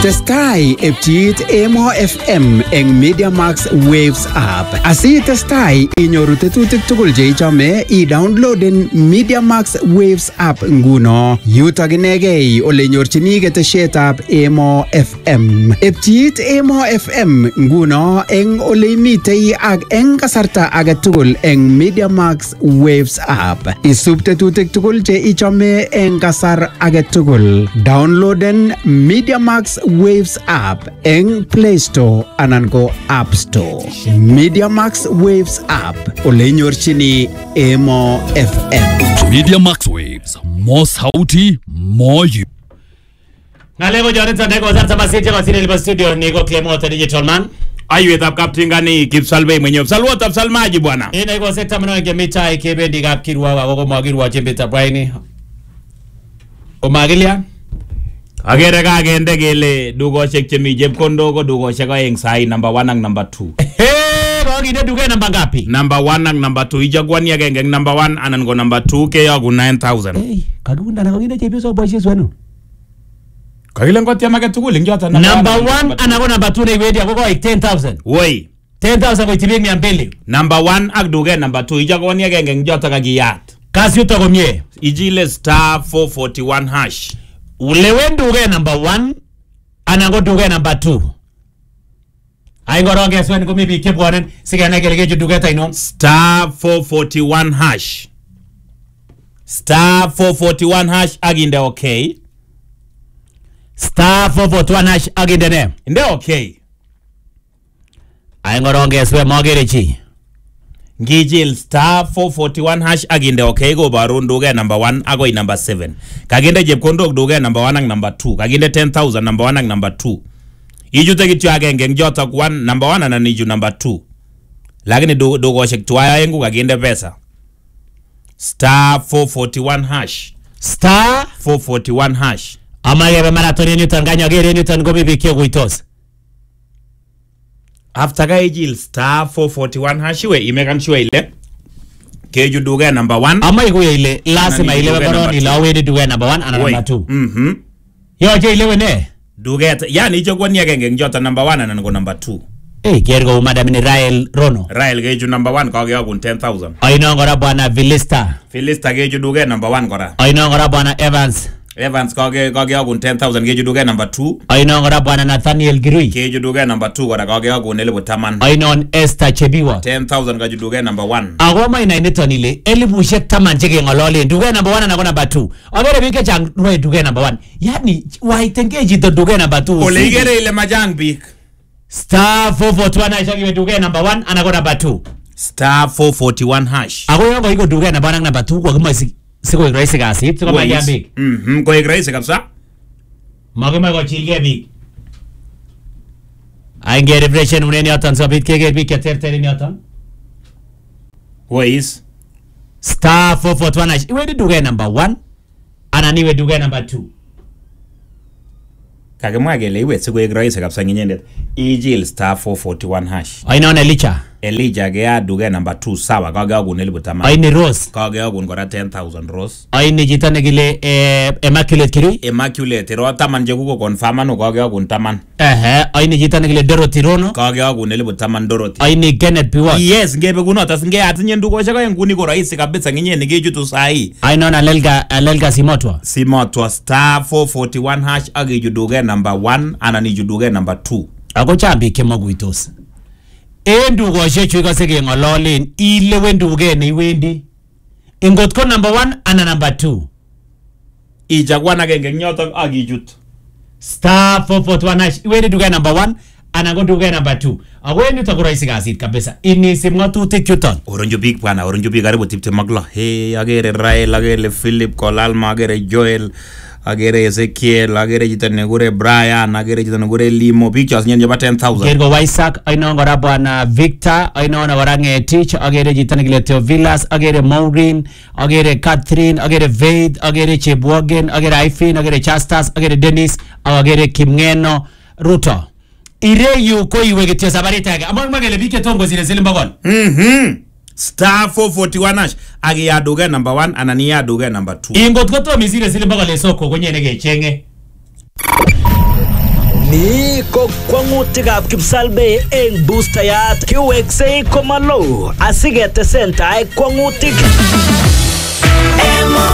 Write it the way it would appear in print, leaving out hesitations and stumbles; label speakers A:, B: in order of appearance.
A: Testai epchiit Emo FM eng Media Max Waves app. Asi testai inyoru tetutik tugul che ichome i-downloaden Media Max Waves app nguno. Yutok inegei ole nyorchini ketesietab Emo FM. Epchiit Emo FM nguno eng ole imitei ak eng kasarta age tugul eng Media Max Waves app. Isub tetutik tugul che ichome eng kasar age tugul. Downloaden Media Max Waves app eng Play Store anan ko App Store. Media Max Waves app ole nyorchini Emo FM.
B: Media Max Waves, more sauti, more you.
C: Ngalego Jonathan Nego sasa basi kwa siri lipo studio niko Clemota Digital Man.
D: Ayuetab kaptingani Kipsalbei mwenyewe. Salwot Salmaji bwana.
C: Ina iko sekta mno ngemita ikibendi kapkirwa wako mwagirwa chembeta Braini. Omagilia
D: Agere kagende kele dugoshek chemi chepkondo ko dugoshek aeng sai number 1 ak number 2.
C: Rogide duge namba ngapi?
D: Number 1 ak number 2 ijagwani agenge number 1 anan ko number 2 ke yagu 9000.
C: Kagunda na koginde chepyoso boishe swenu.
D: Kagile ngotia make tugul ing jota
C: number 1 anako number 2 ne wedi akoko 10000.
D: Woi
C: 10000 ko tibing 200.
D: Number 1 ak duge number 2 ijagwani agenge ing jota kagiyat.
C: Kasi yuto komye.
D: Ijile *441 hash.
C: Ulewen duge number 1 anako duge number 2. Ay ngoronge swen ko mibi kebwonen sigana kelege duge taino
D: *441 hash. *441 hash aginde okay.
C: *441 hash aginde ne.
D: Inde okay.
C: Ay ngoronge swen mogere chi.
D: Ngijil *441 hash aginde okay go barun duge number 1 agoi number 7. Kaginde jepkondok duge number 1 ak number 2. Kaginde 10000 number 1 ak number 2. Ijute kityo agenge ngjotak 1 number 1 anan iju number 2. Lakini dugoshek tuaya yengu kaginde pesa. *441 hash. *441 hash.
C: Amagebe maratoni Newton ganyo gere Newton gobi bikyo kuitos.
D: After ka ijil *441 hash we imekan shwe ile. Keju duge number 1.
C: Ama ikuye ile lazima ile baroni la wedi duge number 1 ana number 2. Yo je ile wene.
D: Duge yani ichogwani agenge njota number 1 anan ko number 2.
C: Gergo madam ni Rael Rono.
D: Rael keju number 1 kage agun 10000.
C: Aino ngora bwana Vilista.
D: Vilista keju duge number 1 kora.
C: Aino ngora bwana Evans.
D: Evans kage agun 10000 keju duge number 2.
C: Aino ngora bwana Nathaniel Girui.
D: Keju duge number 2 kora kage agun 1000.
C: Aino Esther Chebiwa.
D: 10000 keju duge number 1.
C: Agoma ina nitonile 1010 cheke ngolole duge number 1 na ko number 2. Agere bike chang roe duge number 1. Yani waitengeji to duge number 2.
D: Ole igere ile majang bik.
C: *441 hash agiwe duge number 1 anako number 2.
D: *441 hash.
C: Ako yongo iko duge number 1 number 2 kwa kama siko rahisi kasi siko maya big.
D: Kwa rahisi kabisa.
C: Magema ko chilge big. Ainge reflection uneni atan so bit kege big keter ni atan.
D: Ways.
C: *441 hash iwe duge number 1 ananiwe duge number 2.
D: Kagemwa gele iwe siko rahisi kabisa nginyendet. Ijil *441 hash.
C: Aina na licha.
D: Elijah ge duge number 2 sawa kage agun 1000.
C: Aini Rose.
D: Kage agun kora 10000 Rose.
C: Aini jitane gile Immaculate Kirui.
D: Immaculate ro taman je kuko confirm ano kage agun taman.
C: Aini jitane gile Dorothy Rono.
D: Kage agun 1000 Dorothy.
C: Aini Kenneth Piwot.
D: Yes ngebe kuno tasinge atinye nduko shaka nguni ko rahisi kabisa nginyene gejutu sahi.
C: Aina na Lelga Simotwa.
D: Simotwa *441 hash ageju duge number 1 anani juduge number 2.
C: Ako chambi kemoguitos. Endugo shechu ko sege ngololen ile wenduge ne wendi. Ingot ko number 1 ana number 2.
D: Ijagwana genge nyoto agijut.
C: *441 hash wendi duge number 1 ana go duge number 2. Aweni to kuraisi gasit kabisa. Ini simngatutik chuton.
D: Oronjo big bwana, oronjo big karibu tipte magla. Hey, agere Rael, agere Philip Kolalma, agere Joel, agere Ezekiel, agere jitane gure Brian, agere jitane gure Limo, pictures nyen jaba 10000.
C: Gergo Isaac, aino ngora bwana Victor, aino na warange Teach, agere jitane gile Theophilus, agere Maureen, agere Catherine, agere Vaid, agere Chebwogen, agere Aifin, agere Chastas, agere Dennis, agere Kimngeno, Ruto. Ire yu ko iwe getyo sabarita yake. Among magele bike tongo zile mbagol.
D: *441 hash agi ya duge number 1 anani ya duge number 2.
C: Ingot ko to misire mbagol le soko kwenye nege chenge.
E: Ni ko kwang'utikab Kipsalbei eng boostayat kiweksei komalo asigetesen tai kwang'utik.